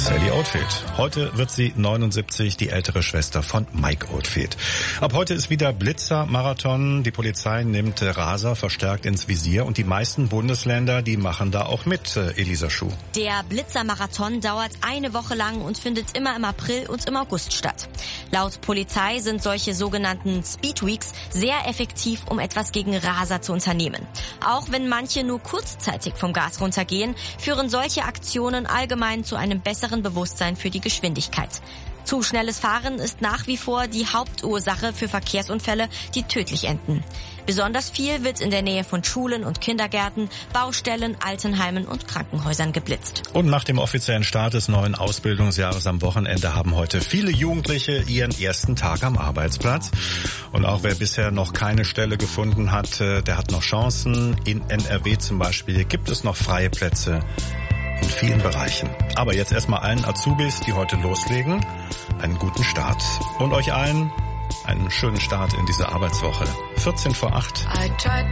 Sally Oldfield. Heute wird sie 79, die ältere Schwester von Mike Oldfield. Ab heute ist wieder Blitzer-Marathon. Die Polizei nimmt Raser verstärkt ins Visier und die meisten Bundesländer, die machen da auch mit, Elisa Schuh. Der Blitzer-Marathon dauert eine Woche lang und findet immer im April und im August statt. Laut Polizei sind solche sogenannten Speedweeks sehr effektiv, um etwas gegen Raser zu unternehmen. Auch wenn manche nur kurzzeitig vom Gas runtergehen, führen solche Aktionen allgemein zu einem besseren Bewusstsein für die Geschwindigkeit. Zu schnelles Fahren ist nach wie vor die Hauptursache für Verkehrsunfälle, die tödlich enden. Besonders viel wird in der Nähe von Schulen und Kindergärten, Baustellen, Altenheimen und Krankenhäusern geblitzt. Und nach dem offiziellen Start des neuen Ausbildungsjahres am Wochenende haben heute viele Jugendliche ihren ersten Tag am Arbeitsplatz. Und auch wer bisher noch keine Stelle gefunden hat, der hat noch Chancen. In NRW zum Beispiel gibt es noch freie Plätze in vielen Bereichen. Aber jetzt erstmal allen Azubis, die heute loslegen, einen guten Start. Und euch allen einen schönen Start in diese Arbeitswoche. 7:45.